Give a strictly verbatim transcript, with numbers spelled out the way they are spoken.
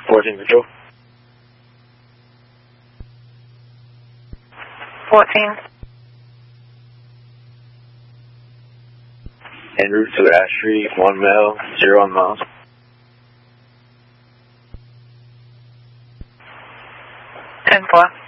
fourteen Control. fourteen. En route to Ash Street, one mile, zero on miles. ten four.